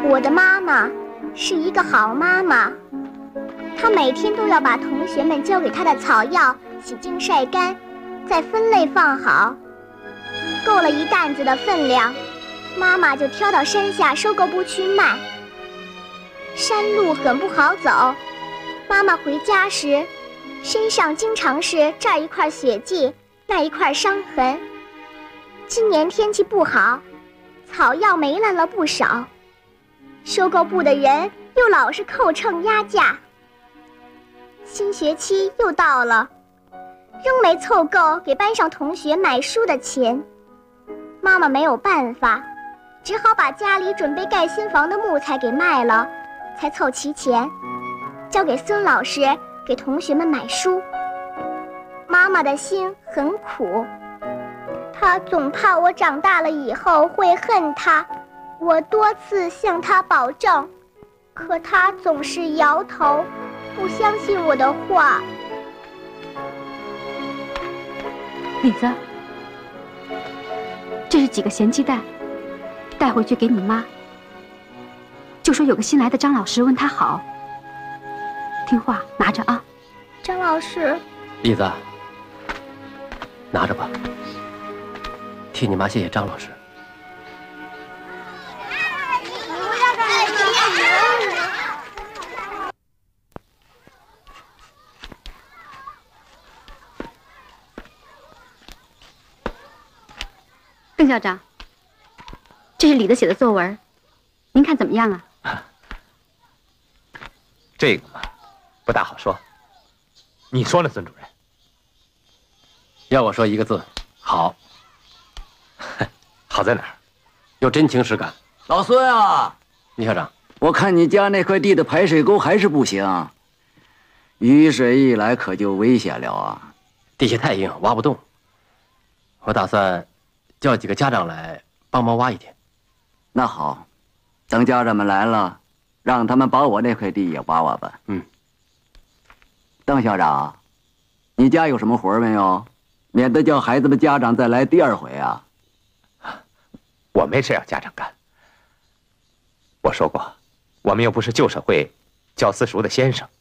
我的妈妈是一个好妈妈，她每天都要把同学们交给她的草药洗净晒干，再分类放好，够了一担子的分量，妈妈就挑到山下收购部去卖。山路很不好走，妈妈回家时，身上经常是这儿一块血迹，那一块伤痕。今年天气不好，草药霉烂了不少，收购部的人又老是扣秤压价。新学期又到了，仍没凑够给班上同学买书的钱，妈妈没有办法，只好把家里准备盖新房的木材给卖了，才凑齐钱，交给孙老师给同学们买书。妈妈的心很苦，她总怕我长大了以后会恨她，我多次向她保证，可她总是摇头，不相信我的话。 李子，这是几个咸鸡蛋，带回去给你妈，就说有个新来的张老师问她好，听话拿着啊。 张老师， 栗子，拿着吧，替你妈谢谢张老师。 邓校长，这是李子写的作文，您看怎么样啊？ 这个嘛，不大好说。你说呢，孙主任？ 要我说一个字，好。 好在哪儿？ 有真情实感。 老孙啊， 倪校长， 我看你家那块地的排水沟还是不行，雨水一来可就危险了啊！ 地下太硬，挖不动。我打算叫几个家长来帮忙挖一天。 那好，等家长们来了，让他们把我那块地也挖挖吧。 嗯。 邓校长，你家有什么活没有？免得叫孩子们家长再来第二回啊。 我没事让家长干。我说过，我们又不是旧社会教私塾的先生，